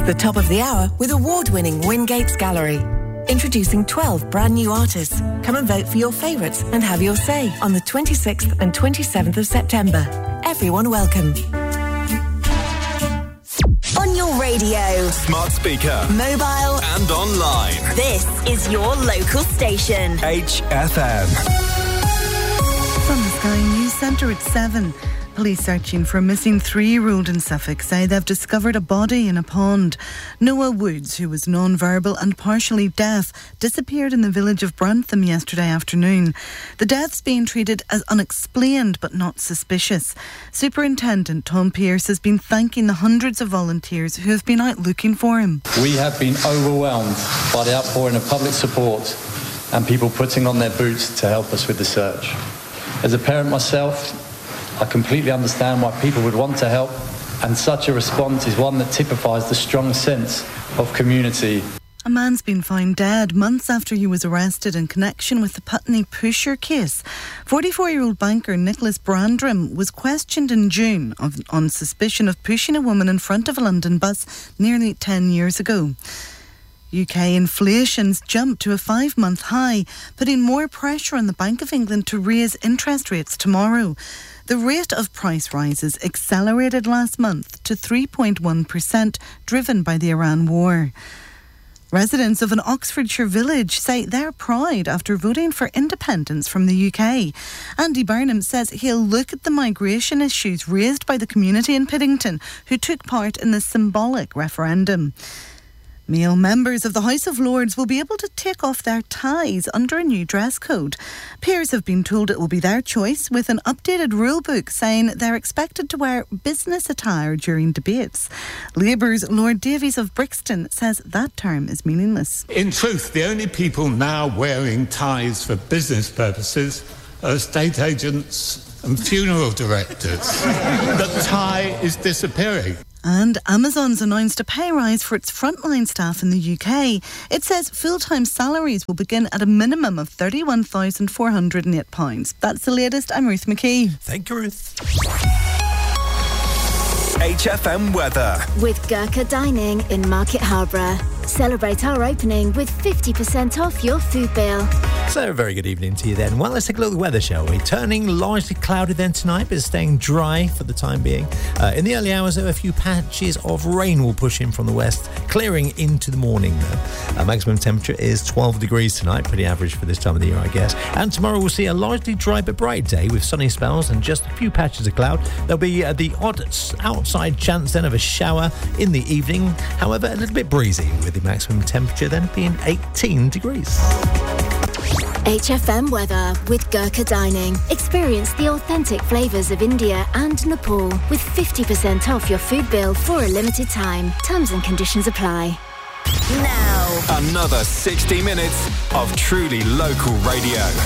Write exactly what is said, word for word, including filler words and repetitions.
the top of the hour with award-winning Wingates Gallery. Introducing twelve brand new artists. Come and vote for your favourites and have your say on the twenty-sixth and twenty-seventh of September. Everyone welcome. On your radio, smart speaker, mobile and online. This is your local station. H F M. From the Sky News Centre at seven. Police searching for a missing three-year-old in Suffolk say they've discovered a body in a pond. Noah Woods, who was non-verbal and partially deaf, disappeared in the village of Brantham yesterday afternoon. The death's being treated as unexplained but not suspicious. Superintendent Tom Pearce has been thanking the hundreds of volunteers who have been out looking for him. We have been overwhelmed by the outpouring of public support and people putting on their boots to help us with the search. As a parent myself, I completely understand why people would want to help, and such a response is one that typifies the strong sense of community. A man's been found dead months after he was arrested in connection with the Putney Pusher case. forty-four-year-old banker Nicholas Brandram was questioned in June of, on suspicion of pushing a woman in front of a London bus nearly ten years ago. U K inflation's jumped to a five-month high, putting more pressure on the Bank of England to raise interest rates tomorrow. The rate of price rises accelerated last month to three point one percent, driven by the Iran war. Residents of an Oxfordshire village say they're proud after voting for independence from the U K. Andy Burnham says he'll look at the migration issues raised by the community in Piddington, who took part in the symbolic referendum. Male members of the House of Lords will be able to take off their ties under a new dress code. Peers have been told it will be their choice, with an updated rulebook saying they're expected to wear business attire during debates. Labour's Lord Davies of Brixton says that term is meaningless. In truth, the only people now wearing ties for business purposes are estate agents and funeral directors. The tie is disappearing. And Amazon's announced a pay rise for its frontline staff in the U K. It says full-time salaries will begin at a minimum of thirty-one thousand four hundred eight pounds. That's the latest. I'm Ruth McKee. Thank you, Ruth. H F M weather. With Gurkha Dining in Market Harborough. Celebrate our opening with fifty percent off your food bill. So, a very good evening to you then. Well, let's take a look at the weather, shall we? Turning largely cloudy then tonight, but staying dry for the time being. Uh, in the early hours, though, a few patches of rain will push in from the west, clearing into the morning, though. Uh, maximum temperature is twelve degrees tonight, pretty average for this time of the year, I guess. And tomorrow we'll see a largely dry but bright day with sunny spells and just a few patches of cloud. There'll be uh, the odd outside chance then of a shower in the evening, however, a little bit breezy, with the maximum temperature then being eighteen degrees. H F M weather with Gurkha Dining. Experience the authentic flavours of India and Nepal with fifty percent off your food bill for a limited time. Terms and conditions apply. Now, another sixty minutes of truly local radio.